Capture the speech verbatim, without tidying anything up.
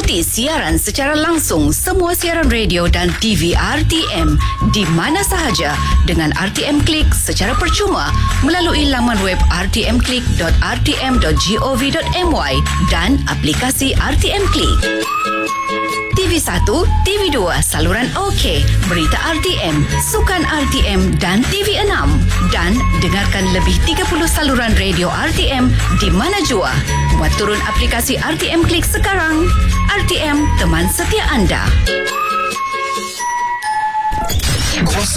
Ikuti siaran secara langsung semua siaran radio dan T V R T M di mana sahaja dengan R T M Click secara percuma melalui laman web r t m click dot r t m dot gov dot m y dan aplikasi R T M Click. T V satu, T V dua, saluran OK, berita R T M, sukan R T M dan T V enam. Dan dengarkan lebih tiga puluh saluran radio R T M di mana jua. Buat turun aplikasi R T M Click sekarang. R T M, teman setia anda.